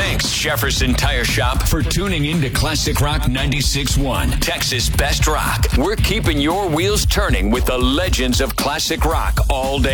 Thanks, Jefferson Tire Shop, for tuning in to Classic Rock 96.1, Texas Best Rock. We're keeping your wheels turning with the legends of classic rock all day